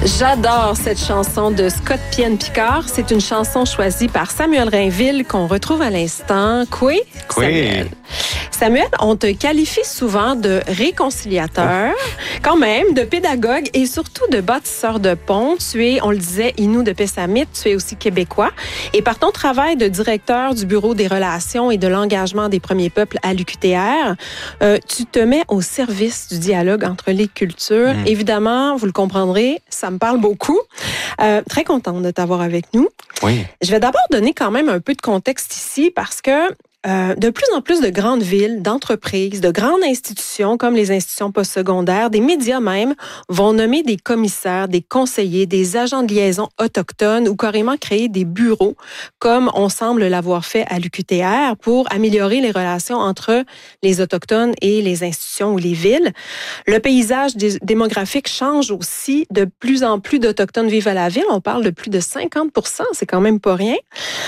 J'adore cette chanson de Scott Pienne-Picard. C'est une chanson choisie par Samuel Rainville qu'on retrouve à l'instant. Quoi? Samuel. Samuel, on te qualifie souvent de réconciliateur, quand même, de pédagogue et surtout de bâtisseur de ponts. Tu es, on le disait, Innu de Pessamit, tu es aussi québécois. Et par ton travail de directeur du Bureau des relations et de l'engagement des premiers peuples à l'UQTR, tu te mets au service du dialogue entre les cultures. Évidemment, vous le comprendrez, ça me parle beaucoup. Très contente de t'avoir avec nous. Oui. Je vais d'abord donner quand même un peu de contexte ici parce que de plus en plus de grandes villes, d'entreprises, de grandes institutions comme les institutions postsecondaires, des médias même, vont nommer des commissaires, des conseillers, des agents de liaison autochtones ou carrément créer des bureaux, comme on semble l'avoir fait à l'UQTR, pour améliorer les relations entre les Autochtones et les institutions ou les villes. Le paysage démographique change aussi. De plus en plus d'Autochtones vivent à la ville. On parle de plus de 50%, c'est quand même pas rien.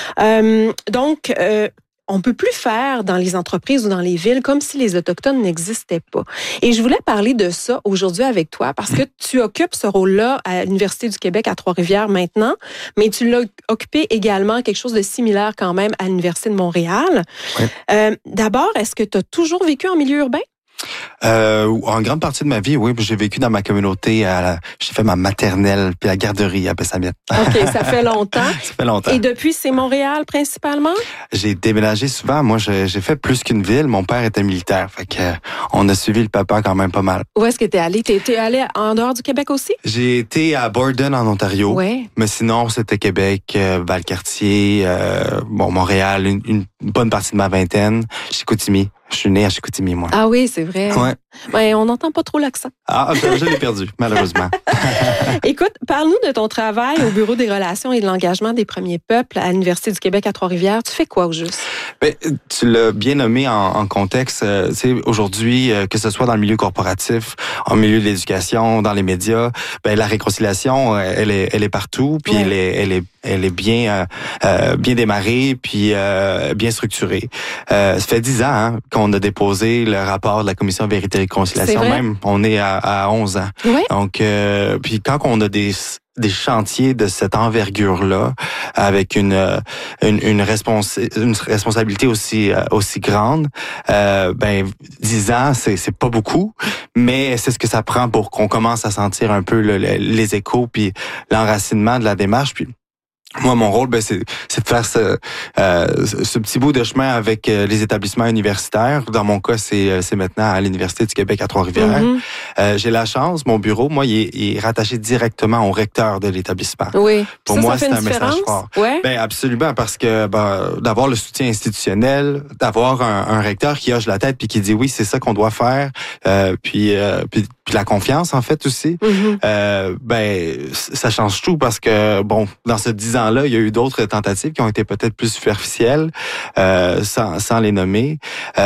On peut plus faire dans les entreprises ou dans les villes comme si les Autochtones n'existaient pas. Et je voulais parler de ça aujourd'hui avec toi parce que tu occupes ce rôle-là à l'Université du Québec à Trois-Rivières maintenant, mais tu l'as occupé également quelque chose de similaire quand même à l'Université de Montréal. Oui. D'abord, est-ce que tu as toujours vécu en milieu urbain? En grande partie de ma vie, oui, j'ai vécu dans ma communauté. J'ai fait ma maternelle puis la garderie à Pessamit. OK, ça fait longtemps. Ça fait longtemps. Et depuis, c'est Montréal principalement? J'ai déménagé souvent. Moi, j'ai fait plus qu'une ville. Mon père était militaire, fait que on a suivi le papa quand même pas mal. Où est-ce que t'es allé? T'es allé en dehors du Québec aussi? J'ai été à Borden en Ontario. Ouais. Mais sinon, c'était Québec, Valcartier, Montréal, une bonne partie de ma vingtaine, Chicoutimi. Je suis né à Chicoutimi, moi. Ah oui, c'est vrai. Ouais. Ouais, on n'entend pas trop l'accent. Ah, je l'ai perdu, malheureusement. Écoute, parle-nous de ton travail au Bureau des relations et de l'engagement des premiers peuples à l'Université du Québec à Trois-Rivières. Tu fais quoi au juste? Ben, tu l'as bien nommé en contexte. Aujourd'hui, que ce soit dans le milieu corporatif, en milieu de l'éducation, dans les médias, ben la réconciliation, elle est partout, puis ouais. elle est bien démarrée, puis bien structurée. Ça fait 10 ans qu'on a déposé le rapport de la Commission Vérité et Réconciliation. Même, on est à 11 ans. Ouais. Donc, puis quand on a des chantiers de cette envergure-là, avec une responsabilité aussi grande, 10 ans, c'est pas beaucoup, mais c'est ce que ça prend pour qu'on commence à sentir un peu les échos puis l'enracinement de la démarche. Puis moi, mon rôle, c'est de faire ce petit bout de chemin avec les établissements universitaires. Dans mon cas, c'est maintenant à l'Université du Québec à Trois-Rivières. Mm-hmm. J'ai la chance, mon bureau, moi, il est rattaché directement au recteur de l'établissement. Oui. Pour moi, c'est un message fort. Ouais. Ben absolument, parce que d'avoir le soutien institutionnel, d'avoir un recteur qui hoche la tête puis qui dit oui, c'est ça qu'on doit faire, puis la confiance en fait aussi. Mm-hmm. Ça change tout parce que dans ce 10 ans-là, il y a eu d'autres tentatives qui ont été peut-être plus superficielles, sans les nommer.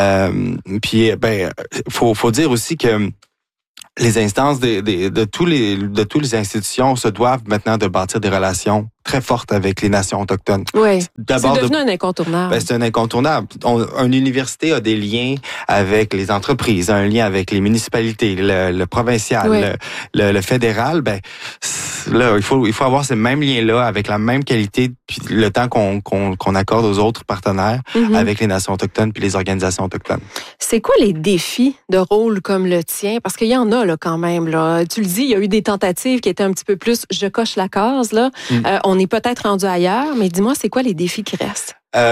Faut dire aussi que les instances de tous les institutions se doivent maintenant de bâtir des relations très forte avec les nations autochtones. Oui, c'est devenu un incontournable. C'est un incontournable. Une université a des liens avec les entreprises, un lien avec les municipalités, le provincial, le fédéral. Là, il faut avoir ces mêmes liens-là avec la même qualité, puis le temps qu'on accorde aux autres partenaires avec les nations autochtones puis les organisations autochtones. C'est quoi les défis de rôle comme le tien? Parce qu'il y en a là quand même. Là. Tu le dis, il y a eu des tentatives qui étaient un petit peu plus « je coche la case ». On est peut-être rendu ailleurs, mais dis-moi, c'est quoi les défis qui restent?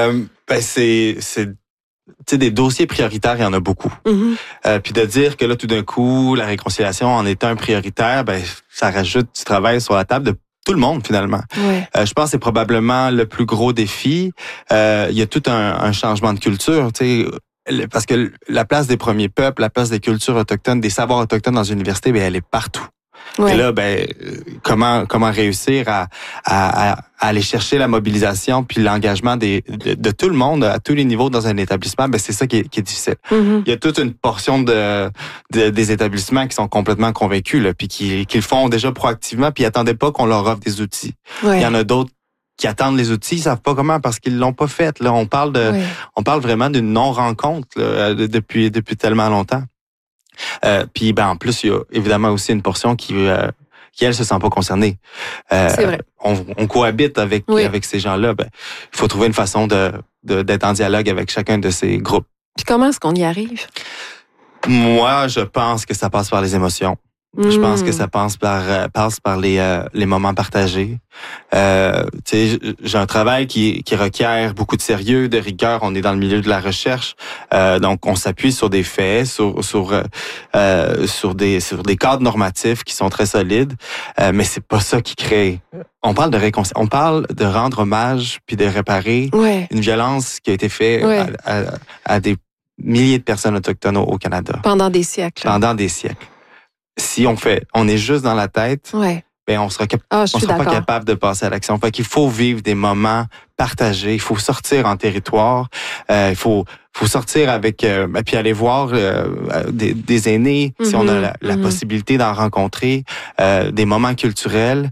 C'est des dossiers prioritaires, il y en a beaucoup. Puis de dire que là, tout d'un coup, la réconciliation en est un prioritaire, ça rajoute du travail sur la table de tout le monde, finalement. Ouais. Je pense que c'est probablement le plus gros défi. Il y a tout un changement de culture, tu sais, parce que la place des premiers peuples, la place des cultures autochtones, des savoirs autochtones dans une université, elle est partout. Ouais. Et là, comment réussir à aller chercher la mobilisation puis l'engagement de tout le monde à tous les niveaux dans un établissement, c'est ça qui est difficile. Il y a toute une portion des établissements qui sont complètement convaincus là, puis qui le font déjà proactivement, puis ils attendaient pas qu'on leur offre des outils. Ouais. Il y en a d'autres qui attendent les outils, ils savent pas comment parce qu'ils l'ont pas fait. Là, on parle vraiment d'une non-rencontre là, depuis tellement longtemps. Puis en plus, il y a évidemment aussi une portion qui qui elles se sentent pas concernées. C'est vrai. On cohabite avec ces gens-là. Ben, il faut trouver une façon d'être en dialogue avec chacun de ces groupes. Puis comment est-ce qu'on y arrive? Moi, je pense que ça passe par les émotions. Je pense que ça passe par les moments partagés. J'ai un travail qui requiert beaucoup de sérieux, de rigueur. On est dans le milieu de la recherche, donc on s'appuie sur des faits, sur des cadres normatifs qui sont très solides. Mais c'est pas ça qui crée. On parle de on parle de rendre hommage puis de réparer une violence qui a été faite à des milliers de personnes autochtones au Canada. Pendant des siècles. Pendant des siècles. Si on est juste dans la tête, ben on sera pas capable de passer à l'action. Fait qu'il faut vivre des moments partagés. Il faut sortir en territoire. Il faut sortir avec puis aller voir des aînés si on a la possibilité d'en rencontrer. Des moments culturels.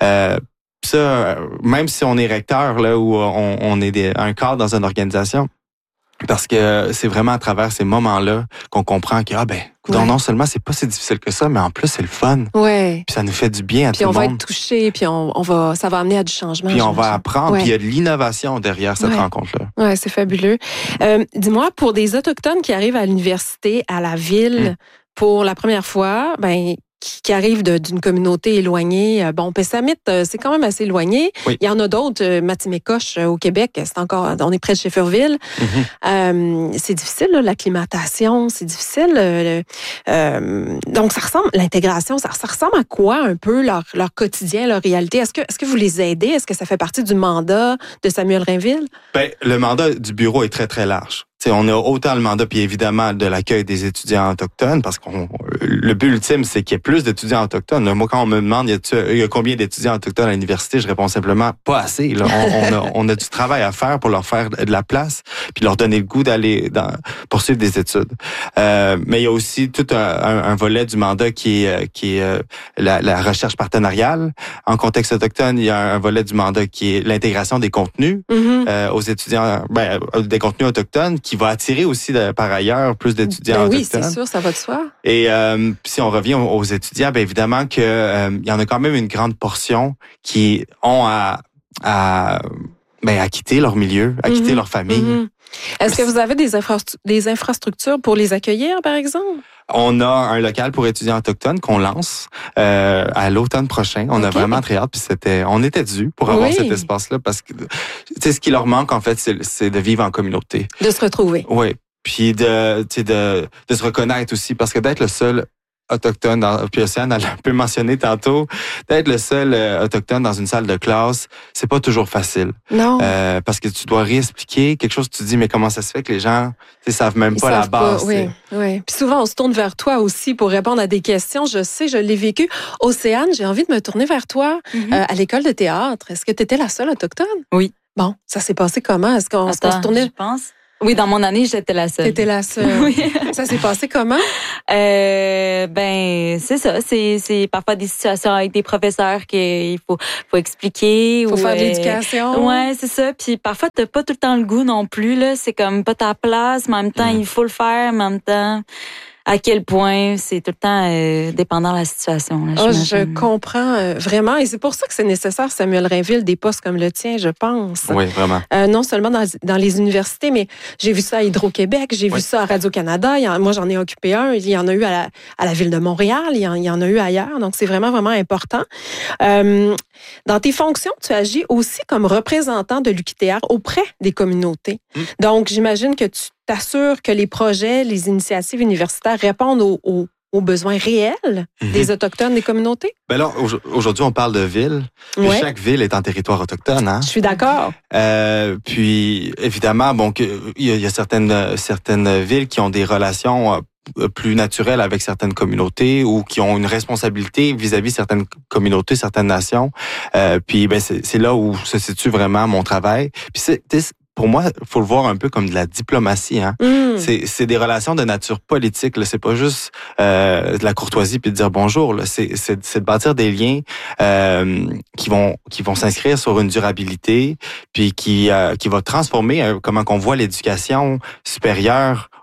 Ça, même si on est recteur là où on est un cadre dans une organisation. Parce que c'est vraiment à travers ces moments-là qu'on comprend que non seulement c'est pas si difficile que ça, mais en plus c'est le fun. Ouais. Puis ça nous fait du bien à tout le monde. Puis on va être touché, puis ça va amener à du changement. Puis on va apprendre, puis il y a de l'innovation derrière cette rencontre-là. Ouais, c'est fabuleux. Dis-moi, pour des autochtones qui arrivent à l'université, à la ville, pour la première fois, qui arrivent d'une communauté éloignée. Pessamit, c'est quand même assez éloigné. Oui. Il y en a d'autres, Matimicoche au Québec, on est près de Shefferville. C'est difficile, l'acclimatation, c'est difficile. Donc, l'intégration, ça ressemble à quoi un peu leur quotidien, leur réalité? Est-ce que vous les aidez? Est-ce que ça fait partie du mandat de Samuel Rainville? Le mandat du bureau est très, très large. On a autant le mandat, puis évidemment, de l'accueil des étudiants autochtones, parce que le but ultime, c'est qu'il y ait plus d'étudiants autochtones. Moi, quand on me demande, il y a combien d'étudiants autochtones à l'université, je réponds simplement, pas assez. Là. On a du travail à faire pour leur faire de la place, puis leur donner le goût d'aller poursuivre des études. Mais il y a aussi tout un volet du mandat qui est la recherche partenariale. En contexte autochtone, il y a un volet du mandat qui est l'intégration des contenus aux étudiants, des contenus autochtones, qui va attirer aussi par ailleurs plus d'étudiants autochtones. Oui, c'est sûr, ça va de soi. Et si on revient aux étudiants, évidemment que il y en a quand même une grande portion qui ont à quitter leur milieu, à quitter leur famille. Est-ce que vous avez des infrastructures pour les accueillir, par exemple? On a un local pour étudiants autochtones qu'on lance à l'automne prochain. On a vraiment très hâte. Puis on était dû pour avoir cet espace-là parce que ce qui leur manque en fait, c'est de vivre en communauté, de se retrouver. Oui, puis de se reconnaître aussi parce que d'être le seul autochtone, puis Océane a un peu mentionné tantôt, d'être le seul autochtone dans une salle de classe, c'est pas toujours facile. Non. Parce que tu dois réexpliquer quelque chose, tu te dis, mais comment ça se fait que les gens savent même pas la base. Oui. Puis souvent, on se tourne vers toi aussi pour répondre à des questions. Je sais, je l'ai vécu. Océane, j'ai envie de me tourner vers toi à l'école de théâtre. Est-ce que tu étais la seule autochtone? Oui. Bon, ça s'est passé comment? Est-ce qu'on se tournait? Je pense. Oui, dans mon année, j'étais la seule. T'étais la seule. Oui. Ça s'est passé comment? C'est ça. C'est parfois des situations avec des professeurs qu'il faut expliquer. Faut faire de l'éducation. Ouais, c'est ça. Puis parfois, t'as pas tout le temps le goût non plus, là. C'est comme pas ta place, mais en même temps, il faut le faire, mais en même temps, à quel point c'est tout le temps dépendant de la situation. Là, je comprends vraiment. Et c'est pour ça que c'est nécessaire, Samuel Rainville, des postes comme le tien, je pense. Oui, vraiment. Non seulement dans les universités, mais j'ai vu ça à Hydro-Québec, j'ai vu ça à Radio-Canada. Moi, j'en ai occupé un. Il y en a eu à la Ville de Montréal. Il y en a eu ailleurs. Donc, c'est vraiment, vraiment important. Dans tes fonctions, tu agis aussi comme représentant de l'UQTR auprès des communautés. Donc, j'imagine que tu t'assures que les projets, les initiatives universitaires répondent aux besoins réels des Autochtones, des communautés? Là, aujourd'hui, on parle de ville. Chaque ville est en territoire autochtone. Hein? Je suis d'accord. Puis, évidemment, il y a certaines villes qui ont des relations plus naturelles avec certaines communautés ou qui ont une responsabilité vis-à-vis certaines communautés, certaines nations. Puis, c'est là où se situe vraiment mon travail. Puis, pour moi, il faut le voir un peu comme de la diplomatie. Hein? C'est des relations de nature politique. Là. C'est pas juste de la courtoisie puis de dire bonjour. Là. C'est de bâtir des liens qui vont s'inscrire sur une durabilité puis qui va transformer comment qu'on voit l'éducation supérieure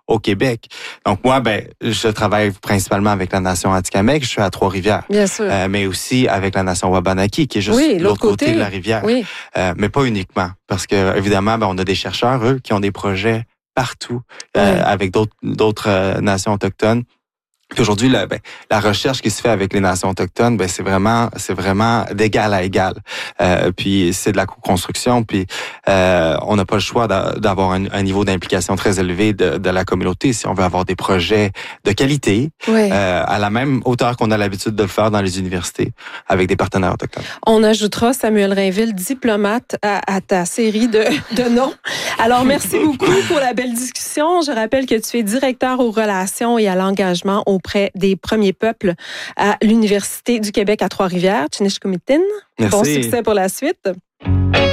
au Québec. Donc moi, je travaille principalement avec la nation Atikamekw, je suis à Trois-Rivières. Bien sûr. Mais aussi avec la nation Wabanaki, qui est juste l'autre côté de la rivière. Oui. Mais pas uniquement, parce que évidemment, on a des chercheurs, eux, qui ont des projets partout avec d'autres nations autochtones. Puis aujourd'hui, la recherche qui se fait avec les nations autochtones, c'est vraiment d'égal à égal. Puis c'est de la co-construction. Puis on n'a pas le choix d'avoir un niveau d'implication très élevé de la communauté si on veut avoir des projets de qualité à la même hauteur qu'on a l'habitude de le faire dans les universités avec des partenaires autochtones. On ajoutera Samuel Rainville, diplomate, à ta série de noms. Alors merci beaucoup pour la belle discussion. Je rappelle que tu es directeur aux relations et à l'engagement auprès des premiers peuples à l'Université du Québec à Trois-Rivières, Chinishkumitin. Merci. Bon succès pour la suite.